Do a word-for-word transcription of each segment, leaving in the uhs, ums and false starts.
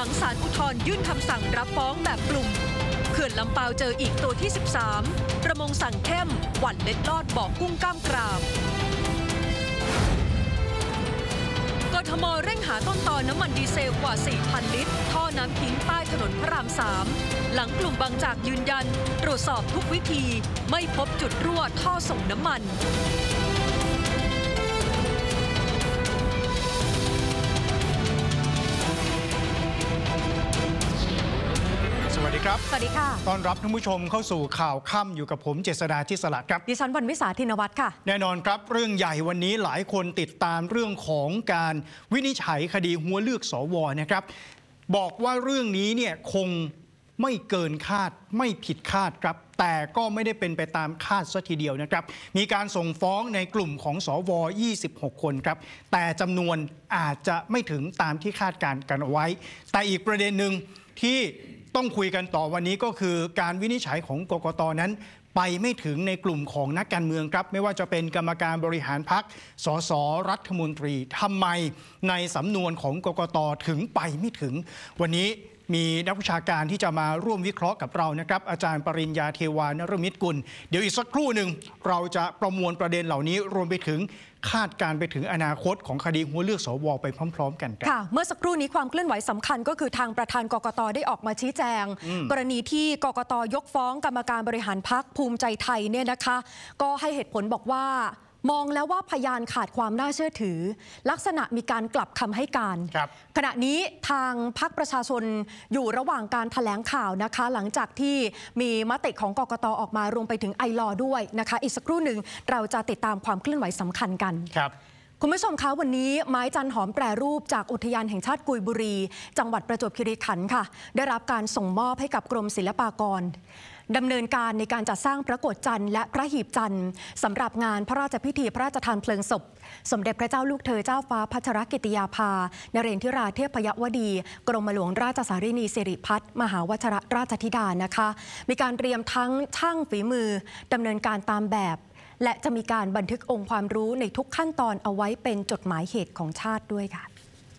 ลังศาลอุทธรณ์ยื่นคำสั่งรับฟ้องแบบกลุ่มเขื่อนลำปาวเจออีกตัวที่สิบสามประมงสั่งเข้มหวั่นเล็ดลอดบ่อกุ้งกล้ามกรามกทม.เร่งหาต้นตอน้ำมันดีเซลกว่า สี่พัน ลิตรท่อน้ำทิ้งใต้ถนนพระรามสามหลังกลุ่มบางจากยืนยันตรวจสอบทุกวิธีไม่พบจุดรั่วท่อส่งน้ำมันสวัสดีครับสวัสดีค่ะต้อนรับท่านผู้ชมเข้าสู่ข่าวค่ำอยู่กับผมเจษฎาธิสระครับดิฉันวรรณวิสาธินวัฒน์ค่ะแน่นอนครับเรื่องใหญ่วันนี้หลายคนติดตามเรื่องของการวินิจฉัยคดีหัวเลือกสวนะครับบอกว่าเรื่องนี้เนี่ยคงไม่เกินคาดไม่ผิดคาดครับแต่ก็ไม่ได้เป็นไปตามคาดซะทีเดียวนะครับมีการส่งฟ้องในกลุ่มของสวยี่สิบหกคนครับแต่จำนวนอาจจะไม่ถึงตามที่คาดการณ์กันเอาไว้แต่อีกประเด็นหนึ่งที่ต้องคุยกันต่อวันนี้ก็คือการวินิจฉัยของกกต.นั้นไปไม่ถึงในกลุ่มของนักการเมืองครับไม่ว่าจะเป็นกรรมการบริหารพรรคสสรัฐมนตรีทำไมในสำนวนของกกต.ถึงไปไม่ถึงวันนี้มีนักวิชาการที่จะมาร่วมวิเคราะห์กับเรานะครับอาจารย์ปริญญาเทวานฤมิตกุลเดี๋ยวอีกสักครู่หนึ่งเราจะประมวลประเด็นเหล่านี้รวมไปถึงคาดการไปถึงอนาคตของคดีหัวเลือกสวไปพร้อมๆกันค่ะเมื่อสักครู่นี้ความเคลื่อนไหวสำคัญก็คือทางประธานกกต.ได้ออกมาชี้แจงกรณีที่กกต.ยกฟ้องกรรมการบริหารพรรคภูมิใจไทยเนี่ยนะคะก็ให้เหตุผลบอกว่ามองแล้วว่าพยานขาดความน่าเชื่อถือลักษณะมีการกลับคำให้การขณะนี้ทางพรรคประชาชนอยู่ระหว่างการแถลงข่าวนะคะหลังจากที่มีมติของกกต.ออกมารวมไปถึงไอลอด้วยนะคะอีกสักครู่หนึ่งเราจะติดตามความเคลื่อนไหวสำคัญกันครับคุณผู้ชมคะวันนี้ไม้จันหอมแปรรูปจากอุทยานแห่งชาติกุยบุรีจังหวัดประจวบคีรีขันธ์ค่ะได้รับการส่งมอบให้กับกรมศิลปากรดำเนินการในการจัดสร้างพระโกฐจันทร์และพระหีบจันทร์สำหรับงานพระราชพิธีพระราชทานเพลิงศพสมเด็จพระเจ้าลูกเธอเจ้าฟ้าพัชรกิติยาภานเรนทิราเทพยวดีกรมหลวงราชสารินีสิริพัฒน์มหาวชรราชธิดานะคะมีการเตรียมทั้งช่างฝีมือดำเนินการตามแบบและจะมีการบันทึกองค์ความรู้ในทุกขั้นตอนเอาไว้เป็นจดหมายเหตุของชาติด้วยค่ะ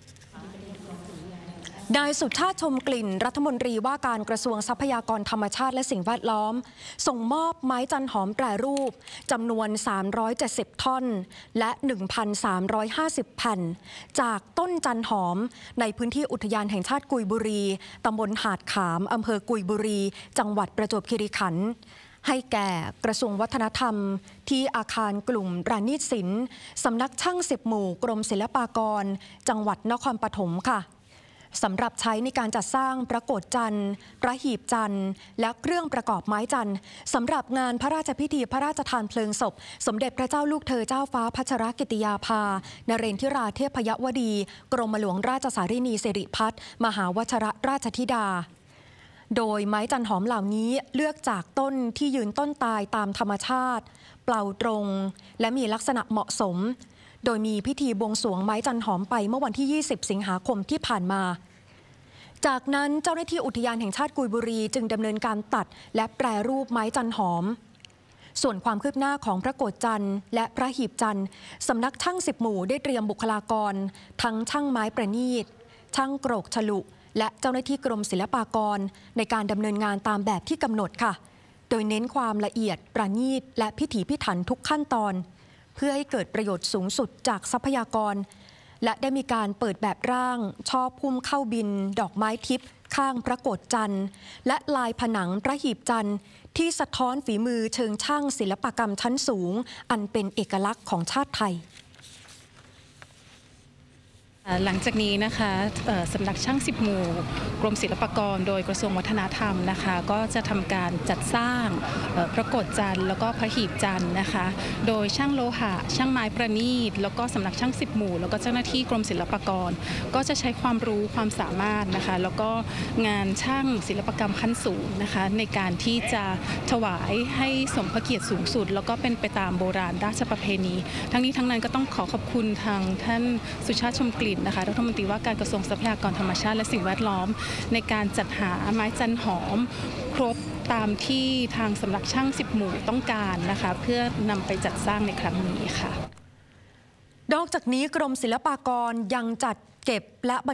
นายสุชาติชมกลิ่นรัฐมนตรีว่าการกระทรวงทรัพยากรธรรมชาติและสิ่งแวดล้อมส่งมอบไม้จันหอมแปรรูปจำนวนสามร้อยเจ็ดสิบท่อนและ หนึ่งพันสามร้อยห้าสิบ แผ่นจากต้นจันหอมในพื้นที่อุทยานแห่งชาติกุยบุรีตำบลหาดขามอำเภอกุยบุรีจังหวัดประจวบคีรีขันธ์ให้แก่กระทรวงวัฒนธรรมที่อาคารกลุ่มรานิตศิลป์สำนักช่างสิบหมู่กรมศิลปากรจังหวัดนครปฐมค่ะสำหรับใช้ในการจัดสร้างพระโกฐจันทร์พระหีบจันทร์และเครื่องประกอบไม้จันทร์สำหรับงานพระราชพิธีพระราชทานเพลิงศพสมเด็จพระเจ้าลูกเธอเจ้าฟ้าพัชรกิติยาภานเรนทิราเทพยวดีกรมหลวงราชสารินีสิริพัฒน์มหาวชรราชธิดาโดยไม้จันหอมเหล่านี้เลือกจากต้นที่ยืนต้นตายตามธรรมชาติเปล่าตรงและมีลักษณะเหมาะสมโดยมีพิธีบวงสรวงไม้จันหอมไปเมื่อวันที่ยี่สิบสิงหาคมที่ผ่านมาจากนั้นเจ้าหน้าที่อุทยานแห่งชาติกุยบุรีจึงดำเนินการตัดและแปรรูปไม้จันหอมส่วนความคืบหน้าของพระโกฐจันทร์และพระหีบจันทร์สำนักช่างสิบหมู่ได้เตรียมบุคลากรทั้งช่างไม้ประณีตช่างโกรกฉลุและเจ้าหน้าที่กรมศิลปากรในการดำเนินงานตามแบบที่กำหนดค่ะโดยเน้นความละเอียดประณีตและพิถีพิถันทุกขั้นตอนเพื่อให้เกิดประโยชน์สูงสุดจากทรัพยากรและได้มีการเปิดแบบร่างช่อพุ่มเข้าบินดอกไม้ทิพย์ข้างพระโกฐจันทร์และลายผนังพระหีบจันทร์ที่สะท้อนฝีมือเชิงช่างศิลปกรรมชั้นสูงอันเป็นเอกลักษณ์ของชาติไทยหลังจากนี้นะคะสำนักช่างสิบหมู่กรมศิลปากรโดยกระทรวงวัฒนธรรมนะคะก็จะทำการจัดสร้างพระโกฐจันทร์แล้วก็พระหีบจันทร์นะคะโดยช่างโลหะช่างไม้ประณีตแล้วก็สำนักช่างสิบหมู่แล้วก็เจ้าหน้าที่กรมศิลปากรก็จะใช้ความรู้ความสามารถนะคะแล้วก็งานช่างศิลปกรรมขั้นสูงนะคะในการที่จะถวายให้สมพระเกียรติสูงสุดแล้วก็เป็นไปตามโบราณราชประเพณีทั้งนี้ทั้งนั้นก็ต้องขอขอบคุณทางท่านสุชาติชมกลิ่นนะคะรัฐมนตรีว่าการกระทรวงทรัพยากรธรรมชาติและสิ่งแวดล้อมในการจัดหาไม้จันหอมครบตามที่ทางสำนักช่างสิบหมู่ต้องการนะคะเพื่อนำไปจัดสร้างในครั้งนี้ค่ะนอกจากนี้กรมศิลปากรยังจัดเก็บและ